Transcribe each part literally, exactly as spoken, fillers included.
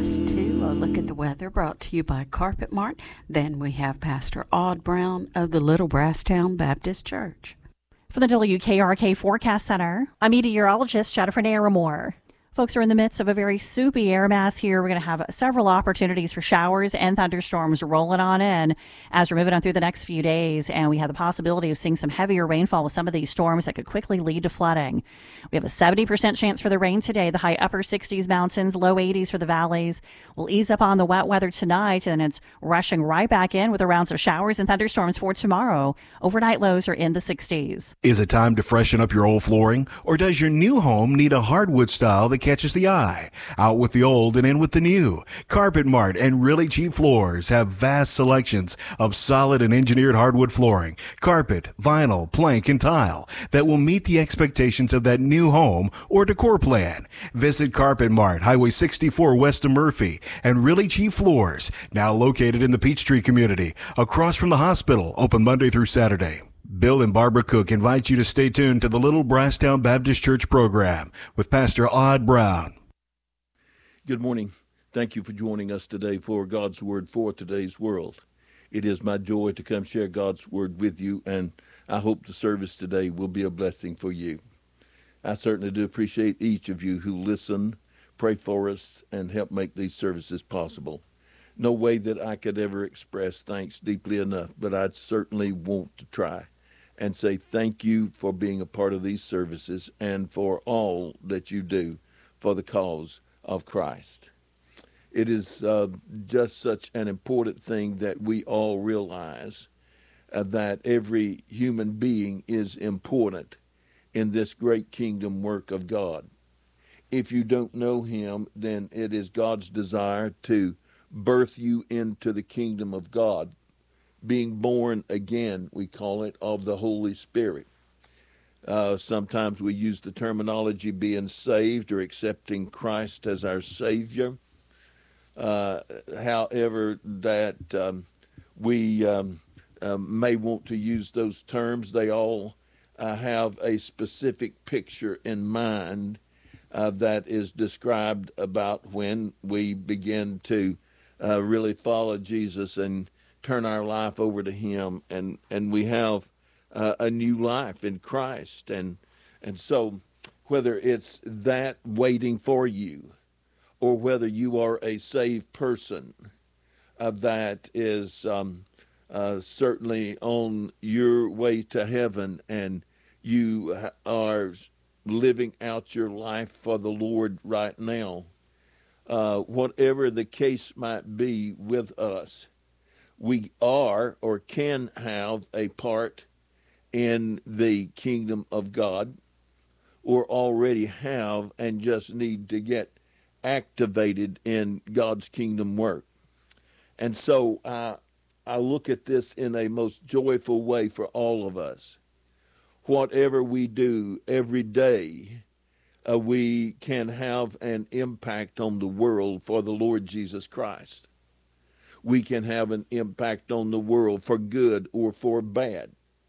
us to a look at the weather brought to you by Carpet Mart. Then we have Pastor Odd Brown of the Little Brasstown Baptist Church. For the W K R K Forecast Center, I'm meteorologist Jennifer Naramore. Folks are in the midst of a very soupy air mass here. We're going to have several opportunities for showers and thunderstorms rolling on in as we're moving on through the next few days. And we have the possibility of seeing some heavier rainfall with some of these storms that could quickly lead to flooding. We have a seventy percent chance for the rain today, the high upper sixties mountains, low eighties for the valleys. We'll ease up on the wet weather tonight, and it's rushing right back in with the rounds of showers and thunderstorms for tomorrow. Overnight lows are in the sixties. Is it time to freshen up your old flooring? Or does your new home need a hardwood style that catches the eye? Out with the old and in with the new. Carpet Mart and Really Cheap Floors have vast selections of solid and engineered hardwood flooring, carpet, vinyl, plank, and tile that will meet the expectations of that new home or decor plan. Visit Carpet Mart, Highway sixty-four west of Murphy, and Really Cheap Floors, now located in the Peachtree community, across from the hospital, open Monday through Saturday. Bill and Barbara Cook invite you to stay tuned to the Little Brasstown Baptist Church program with Pastor Odd Brown. Good morning. Thank you for joining us today for God's Word for today's world. It is my joy to come share God's Word with you, and I hope the service today will be a blessing for you. I certainly do appreciate each of you who listen, pray for us, and help make these services possible. No way that I could ever express thanks deeply enough, but I'd certainly want to try and say thank you for being a part of these services and for all that you do for the cause of Christ. It is uh, just such an important thing that we all realize uh, that every human being is important in this great kingdom work of God. If you don't know him, then it is God's desire to birth you into the kingdom of God, being born again, we call it, of the Holy Spirit. Uh, sometimes we use the terminology being saved or accepting Christ as our Savior. Uh, however, that um, we um, uh, may want to use those terms, they all uh, have a specific picture in mind uh, that is described about when we begin to uh, really follow Jesus and turn our life over to him, and, and we have uh, a new life in Christ. And, and so whether it's that waiting for you, or whether you are a saved person uh, that is um, uh, certainly on your way to heaven, and you are living out your life for the Lord right now, uh, whatever the case might be with us, we are or can have a part in the kingdom of God, or already have and just need to get activated in God's kingdom work. And so I, I look at this in a most joyful way for all of us. Whatever we do every day, uh, we can have an impact on the world for the Lord Jesus Christ. We can have an impact on the world for good or for bad.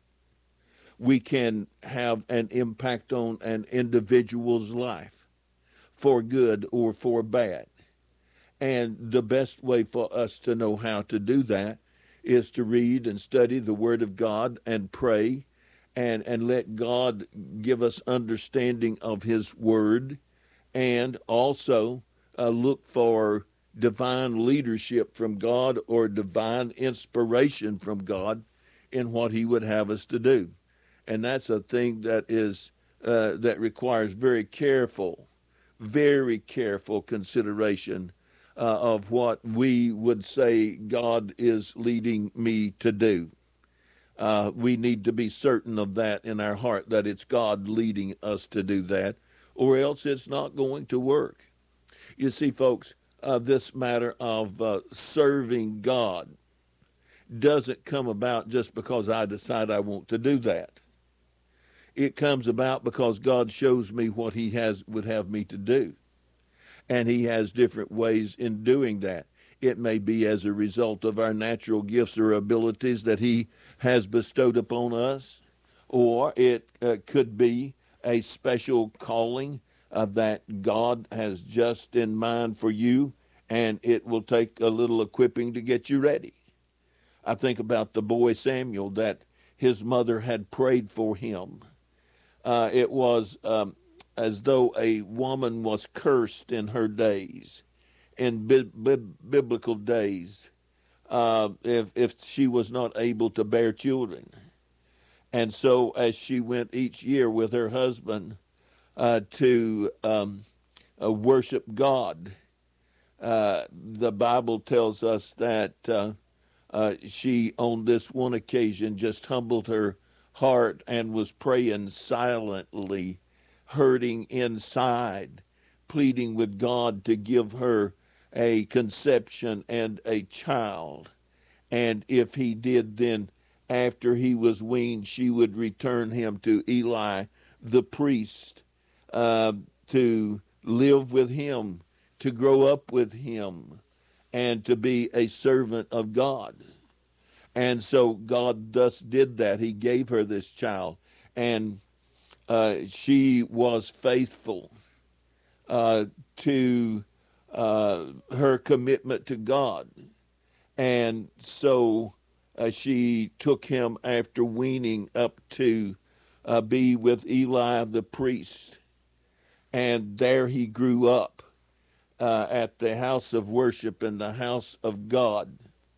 We can have an impact on an individual's life for good or for bad. And the best way for us to know how to do that is to read and study the Word of God and pray and, and let God give us understanding of his Word, and also uh, look for divine leadership from God or divine inspiration from God in what he would have us to do. And that's a thing that is uh, that requires very careful, very careful consideration uh, of what we would say God is leading me to do. Uh, we need to be certain of that in our heart, that it's God leading us to do that, or else it's not going to work. You see, folks, Uh, this matter of uh, serving God doesn't come about just because I decide I want to do that. It comes about because God shows me what he has would have me to do. And he has different ways in doing that. It may be as a result of our natural gifts or abilities that he has bestowed upon us, or it uh, could be a special calling uh, that God has just in mind for you, and it will take a little equipping to get you ready. I think about the boy Samuel, that his mother had prayed for him. Uh, it was um, as though a woman was cursed in her days, in bi- bi- biblical days, uh, if, if she was not able to bear children. And so as she went each year with her husband uh, to um, uh, worship God, uh, the Bible tells us that uh, uh, she, on this one occasion, just humbled her heart and was praying silently, hurting inside, pleading with God to give her a conception and a child. And if he did, then after he was weaned, she would return him to Eli the priest, uh, to live with him, to grow up with him, and to be a servant of God. And so God thus did that. He gave her this child, and uh, she was faithful uh, to uh, her commitment to God. And so uh, she took him after weaning up to uh, be with Eli the priest. And there he grew up uh, at the house of worship in the house of God.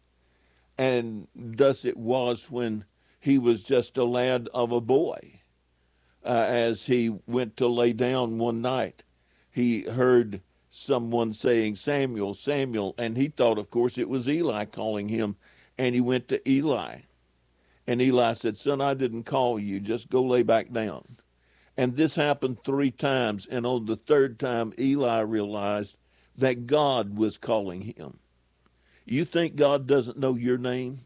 And thus it was when he was just a lad of a boy. Uh, as he went to lay down one night, he heard someone saying, "Samuel, Samuel," and he thought, of course, it was Eli calling him, and he went to Eli. And Eli said, "Son, I didn't call you, just go lay back down." And this happened three times, and on the third time, Eli realized that God was calling him. You think God doesn't know your name?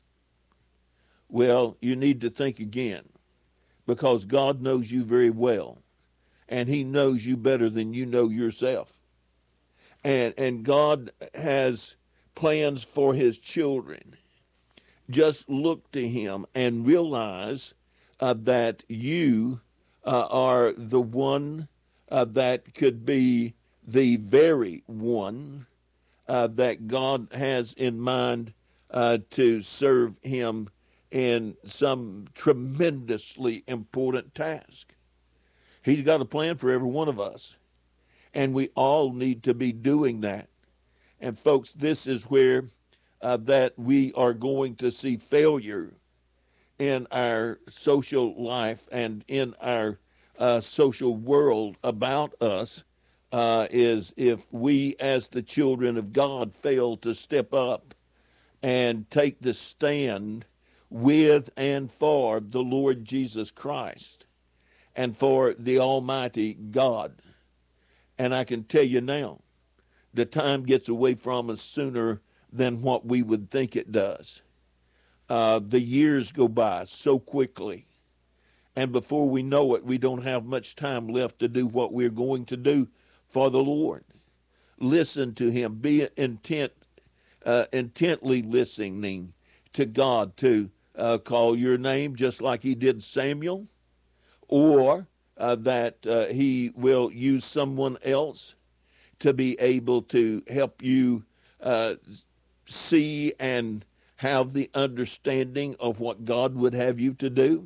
Well, you need to think again, because God knows you very well, and he knows you better than you know yourself. And, and God has plans for his children. Just look to him and realize uh, that you uh, are the one uh, that could be the very one uh, that God has in mind uh, to serve him in some tremendously important task. He's got a plan for every one of us, and we all need to be doing that. And folks, this is where uh, that we are going to see failure in our social life and in our uh, social world about us, uh, is if we as the children of God fail to step up and take the stand with and for the Lord Jesus Christ and for the Almighty God. And I can tell you now, the time gets away from us sooner than what we would think it does. Uh, the years go by so quickly, and before we know it, we don't have much time left to do what we're going to do for the Lord. Listen to him. Be intent, uh, intently listening to God to uh, call your name, just like he did Samuel, or uh, that uh, he will use someone else to be able to help you uh, see and have the understanding of what God would have you to do.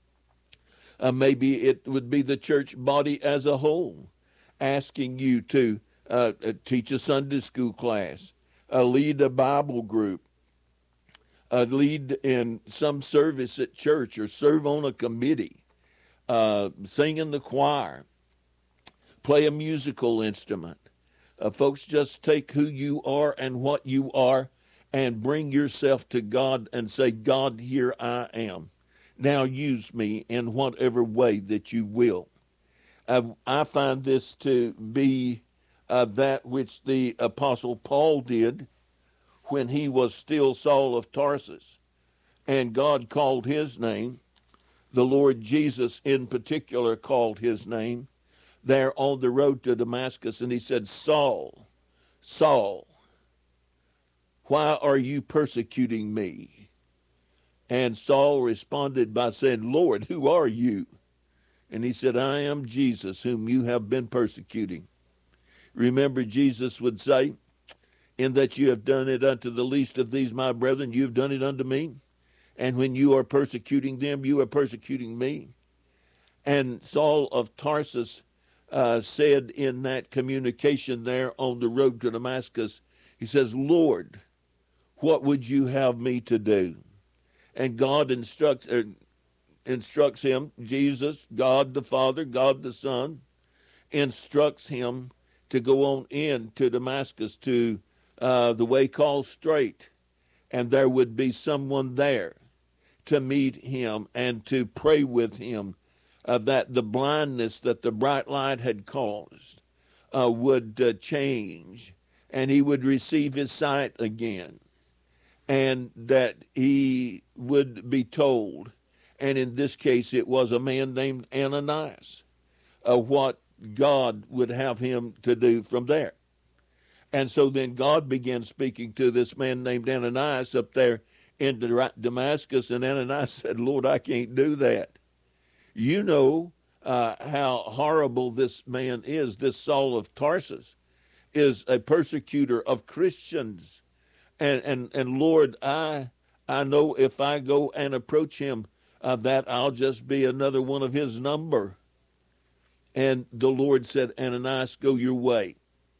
Uh, maybe it would be the church body as a whole, asking you to uh, teach a Sunday school class, uh, lead a Bible group, uh, lead in some service at church, or serve on a committee, uh, sing in the choir, play a musical instrument. Uh, folks, just take who you are and what you are and bring yourself to God and say, "God, here I am. Now use me in whatever way that you will." Uh, I find this to be uh, that which the Apostle Paul did when he was still Saul of Tarsus, and God called his name. The Lord Jesus in particular called his name there on the road to Damascus, and he said, "Saul, Saul, why are you persecuting me?" And Saul responded by saying, "Lord, who are you?" And he said, "I am Jesus, whom you have been persecuting." Remember, Jesus would say in that you have done it unto the least of these my brethren, you have done it unto me. And when you are persecuting them, you are persecuting me. And Saul of Tarsus uh, said in that communication there on the road to Damascus, he says, Lord, what would you have me to do? And God instructs, er, instructs him, Jesus, God the Father, God the Son, instructs him to go on in to Damascus, to uh, the way called Straight. And there would be someone there to meet him and to pray with him uh, that the blindness that the bright light had caused uh, would uh, change, and he would receive his sight again, and that he would be told, and in this case it was a man named Ananias, uh, what God would have him to do from there. And so then God began speaking to this man named Ananias up there in Damascus, and Ananias said, Lord, I can't do that. You know uh, how horrible this man is. This Saul of Tarsus is a persecutor of Christians. And, and, and Lord, I, I know if I go and approach him, uh, that I'll just be another one of his number. And the Lord said, Ananias, go your way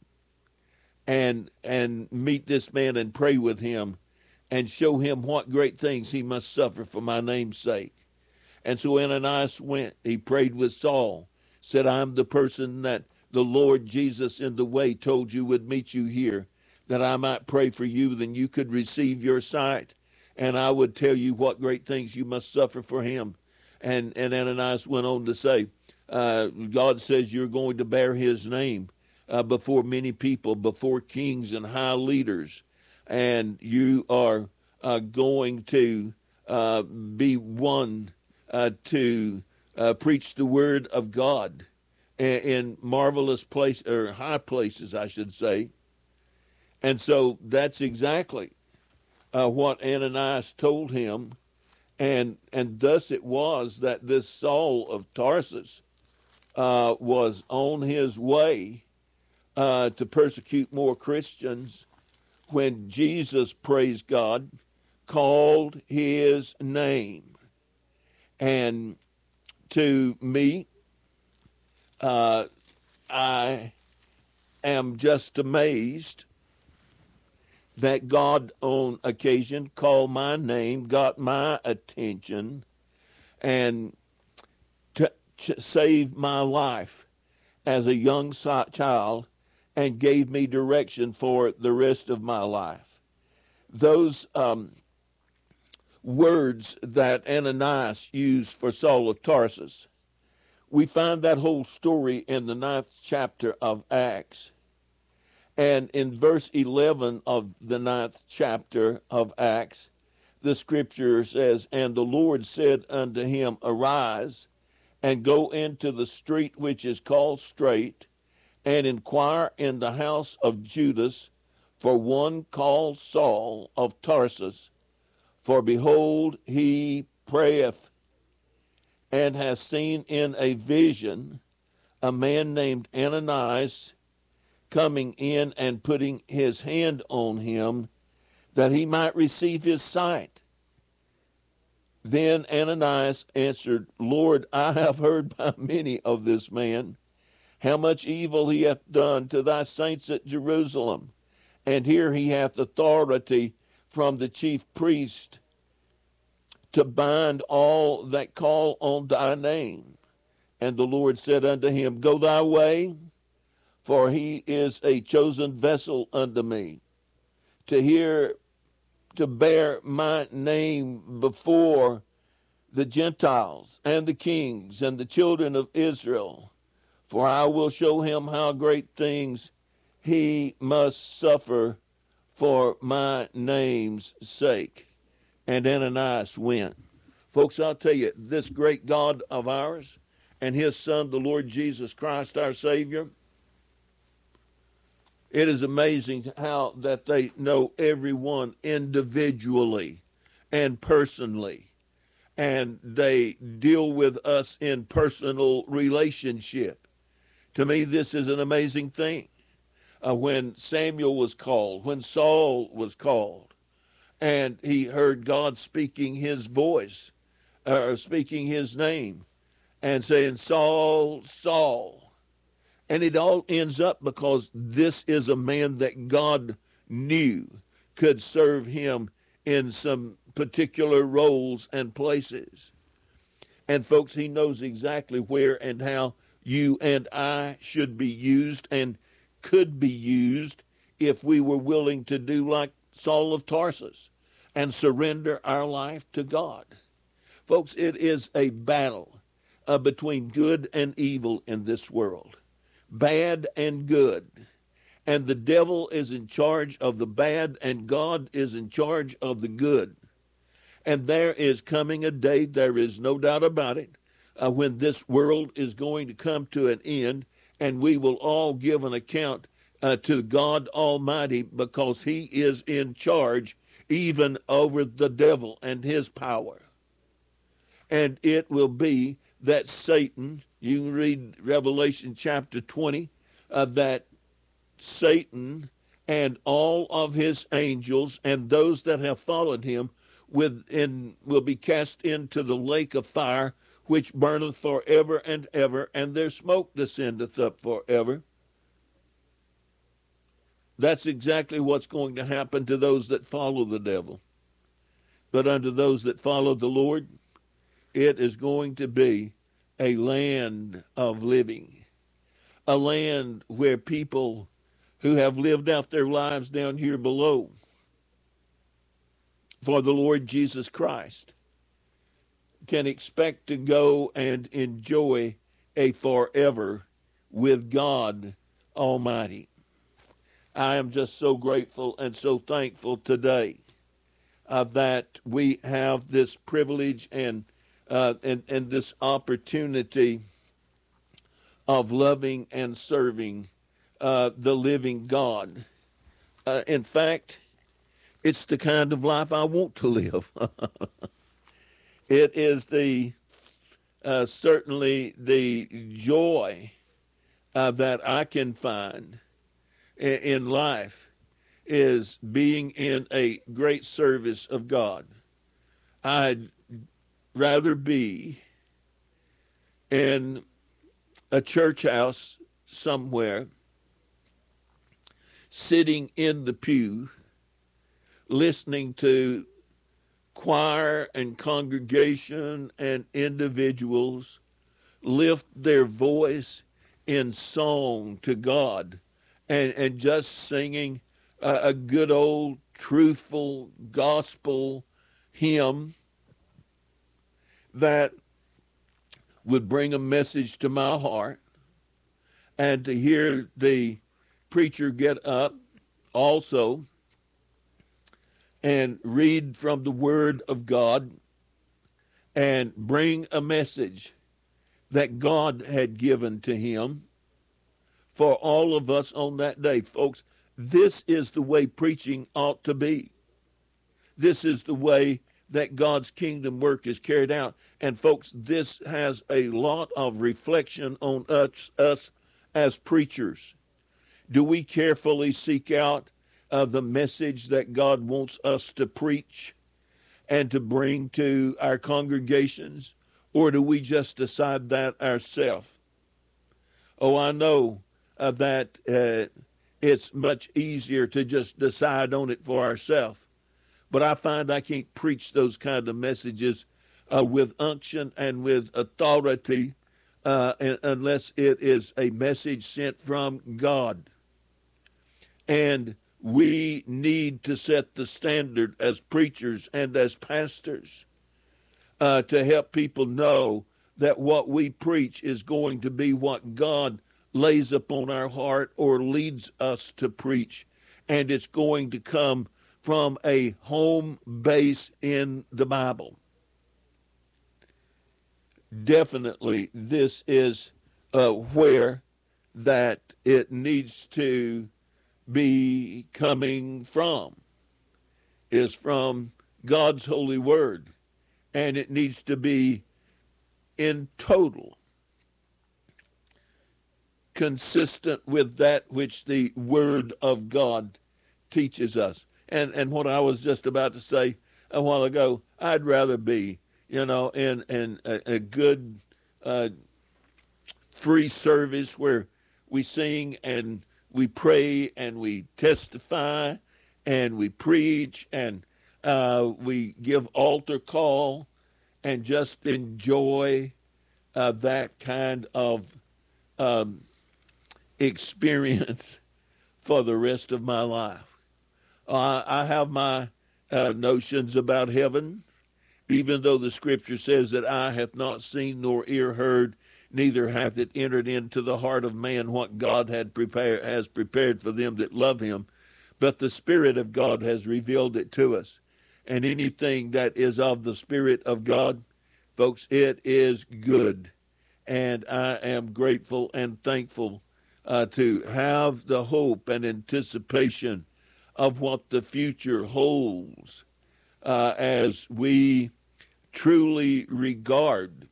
and, and meet this man and pray with him, and show him what great things he must suffer for my name's sake. And so Ananias went. He prayed with Saul, said, I'm the person that the Lord Jesus in the way told you would meet you here, that I might pray for you, then you could receive your sight, and I would tell you what great things you must suffer for him. And, and Ananias went on to say, uh, God says you're going to bear his name uh, before many people, before kings and high leaders, and you are uh, going to uh, be one uh, to uh, preach the word of God in, in marvelous place, or high places, I should say. And so that's exactly uh, what Ananias told him, and and thus it was that this Saul of Tarsus uh, was on his way uh, to persecute more Christians, when Jesus, praise God, called his name. And to me, uh, I am just amazed that God on occasion called my name, got my attention, and to, to save my life as a young child, and gave me direction for the rest of my life. Those um, words that Ananias used for Saul of Tarsus, we find that whole story in the ninth chapter of Acts. And in verse eleven of the ninth chapter of Acts, the scripture says, And the Lord said unto him, Arise, and go into the street which is called Straight, and inquire in the house of Judas for one called Saul of Tarsus, for behold, he prayeth, and has seen in a vision a man named Ananias coming in and putting his hand on him, that he might receive his sight. Then Ananias answered, Lord, I have heard by many of this man, how much evil he hath done to thy saints at Jerusalem. And here he hath authority from the chief priest to bind all that call on thy name. And the Lord said unto him, Go thy way, for he is a chosen vessel unto me, to hear, to bear my name before the Gentiles and the kings and the children of Israel. For I will show him how great things he must suffer for my name's sake. And Ananias went. Folks, I'll tell you, this great God of ours and his Son, the Lord Jesus Christ, our Savior, it is amazing how that they know everyone individually and personally, and they deal with us in personal relationship. To me, this is an amazing thing. uh, when Samuel was called, when Saul was called, and he heard God speaking his voice, or speaking his name, and saying, Saul, Saul. And it all ends up because this is a man that God knew could serve him in some particular roles and places. And folks, he knows exactly where and how you and I should be used and could be used if we were willing to do like Saul of Tarsus and surrender our life to God. Folks, it is a battle uh, between good and evil in this world, bad and good. And the devil is in charge of the bad, and God is in charge of the good. And there is coming a day, there is no doubt about it, uh, when this world is going to come to an end, and we will all give an account uh, to God Almighty, because he is in charge even over the devil and his power. And it will be that Satan, you can read Revelation chapter twenty, uh, that Satan and all of his angels and those that have followed him within, will be cast into the lake of fire, which burneth forever and ever, and their smoke descendeth up forever. That's exactly what's going to happen to those that follow the devil. But unto those that follow the Lord, it is going to be a land of living, a land where people who have lived out their lives down here below for the Lord Jesus Christ can expect to go and enjoy a forever with God Almighty. I am just so grateful and so thankful today uh, that we have this privilege and, uh, and, and this opportunity of loving and serving uh, the living God. Uh, in fact, it's the kind of life I want to live. It is the uh, certainly the joy uh, that I can find in, in life is being in a great service of God. I'd rather be in a church house somewhere, sitting in the pew, listening to choir and congregation and individuals lift their voice in song to God, and, and just singing a, a good old truthful gospel hymn that would bring a message to my heart, and to hear the preacher get up also and read from the Word of God and bring a message that God had given to him for all of us on that day. Folks, this is the way preaching ought to be. This is the way that God's kingdom work is carried out. And folks, this has a lot of reflection on us, us as preachers. Do we carefully seek out of the message that God wants us to preach and to bring to our congregations, or do we just decide that ourselves? Oh, I know uh, that uh, it's much easier to just decide on it for ourselves, but I find I can't preach those kind of messages uh, with unction and with authority uh, unless it is a message sent from God. And we need to set the standard as preachers and as pastors uh, to help people know that what we preach is going to be what God lays upon our heart or leads us to preach. And it's going to come from a home base in the Bible. Definitely, this is uh, where that it needs to be coming from, is from God's holy word, and it needs to be in total consistent with that which the Word of God teaches us. And and what I was just about to say a while ago, I'd rather be, you know, in, in a, a good uh, free service where we sing and we pray and we testify and we preach and uh, we give altar call and just enjoy uh, that kind of um, experience for the rest of my life. Uh, I have my uh, notions about heaven, even though the scripture says that eye hath not seen nor ear heard, neither hath it entered into the heart of man what God had prepared, has prepared for them that love him. But the Spirit of God has revealed it to us. And anything that is of the Spirit of God, folks, it is good. And I am grateful and thankful uh, to have the hope and anticipation of what the future holds uh, as we truly regard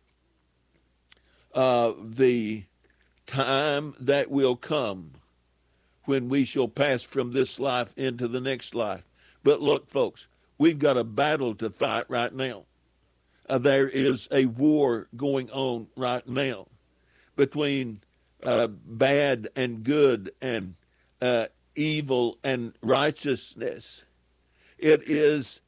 uh, the time that will come when we shall pass from this life into the next life. But look, folks, we've got a battle to fight right now. Uh, there is a war going on right now between uh, bad and good and uh, evil and righteousness. It is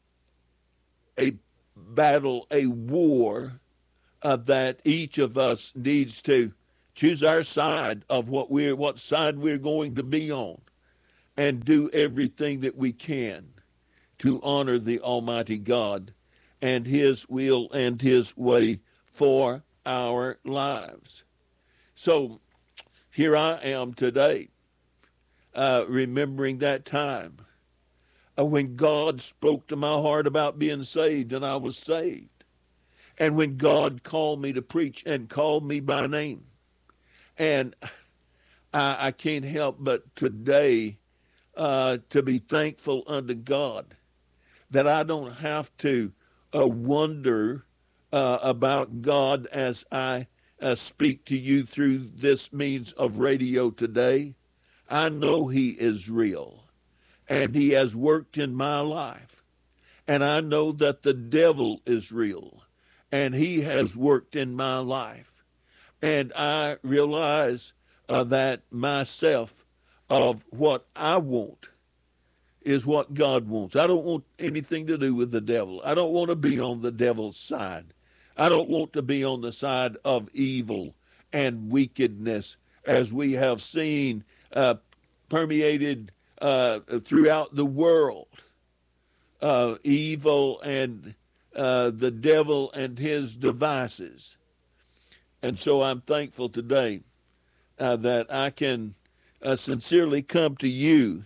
a battle, a war uh, that each of us needs to choose our side of what we're, what side we're going to be on, and do everything that we can to honor the Almighty God and His will and His way for our lives. So here I am today, uh, remembering that time uh, when God spoke to my heart about being saved, and I was saved. And when God called me to preach and called me by name. And I, I can't help but today uh, to be thankful unto God that I don't have to uh, wonder uh, about God as I uh, speak to you through this means of radio today. I know He is real, and He has worked in my life. And I know that the devil is real, and he has worked in my life. And I realize uh, that myself of what I want is what God wants. I don't want anything to do with the devil. I don't want to be on the devil's side. I don't want to be on the side of evil and wickedness, as we have seen uh, permeated uh, throughout the world. Uh, evil and uh, the devil and his devices. And so I'm thankful today uh, that I can uh, sincerely come to you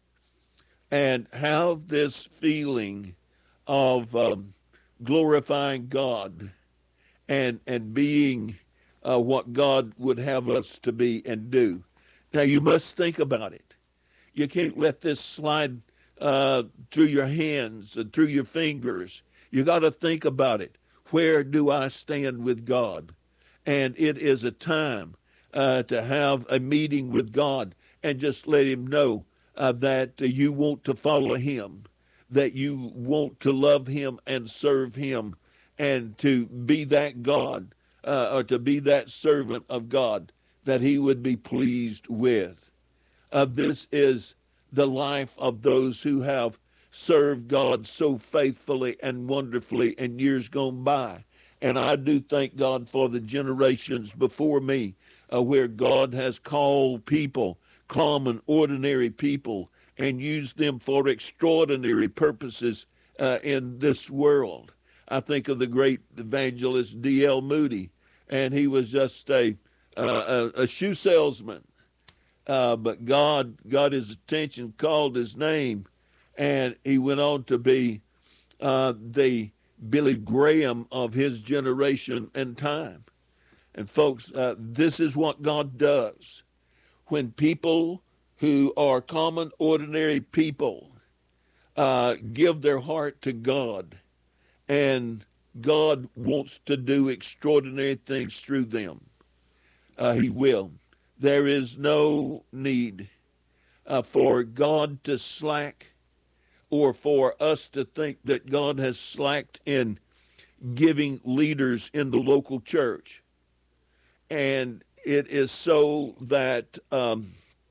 and have this feeling of um, glorifying God and and being uh, what God would have us to be and do. Now, you must think about it. You can't let this slide uh, through your hands and through your fingers. You got to think about it. Where do I stand with God? And it is a time uh, to have a meeting with God and just let Him know uh, that uh, you want to follow Him, that you want to love Him and serve Him, and to be that God uh, or to be that servant of God that He would be pleased with. Uh, this is the life of those who have served God so faithfully and wonderfully in years gone by. And I do thank God for the generations before me uh, where God has called people, common, ordinary people, and used them for extraordinary purposes uh, in this world. I think of the great evangelist D L Moody, and he was just a, uh, a, a shoe salesman. Uh, but God got his attention, called his name, and he went on to be uh, the Billy Graham of his generation and time. And folks, uh, this is what God does. When people who are common, ordinary people uh, give their heart to God, and God wants to do extraordinary things through them, uh, He will. there is no need uh, for God to slack, or for us to think that God has slacked in giving leaders in the local church. And it is so that um,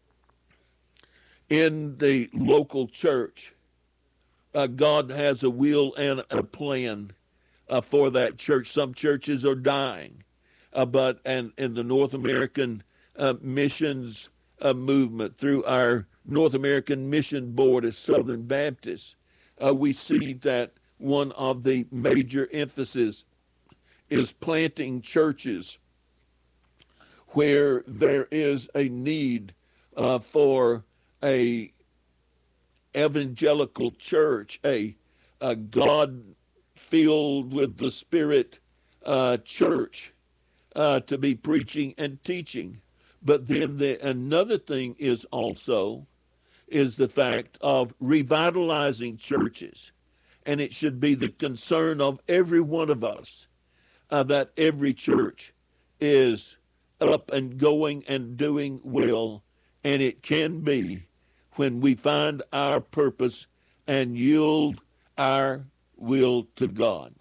in the local church, uh, God has a will and a plan uh, for that church. Some churches are dying, uh, but and in the North American uh, missions uh, movement, through our North American Mission Board as Southern Baptists, uh, we see that one of the major emphasis is planting churches where there is a need uh, for a evangelical church, a, a God-filled with the Spirit uh, church uh, to be preaching and teaching. But then the, another thing is also is the fact of revitalizing churches. And it should be the concern of every one of us uh, that every church is up and going and doing well. And it can be when we find our purpose and yield our will to God.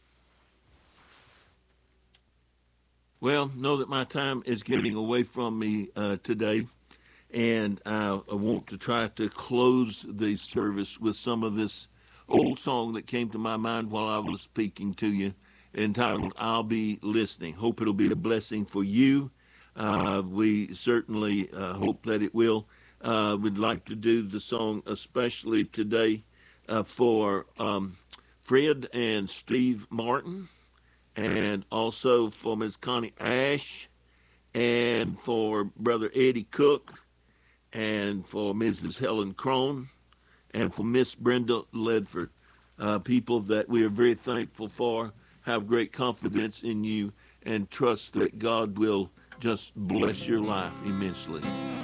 Well, know that my time is getting away from me uh, today, and uh, I want to try to close the service with some of this old song that came to my mind while I was speaking to you, entitled, I'll Be Listening. Hope it'll be a blessing for you. Uh, we certainly uh, hope that it will. Uh, we'd like to do the song especially today uh, for um, Fred and Steve Martin, and also for Miz Connie Ash, and for Brother Eddie Cook, and for Missus Helen Crone, and for Miss Brenda Ledford, uh, people that we are very thankful for, have great confidence in you, and trust that God will just bless your life immensely.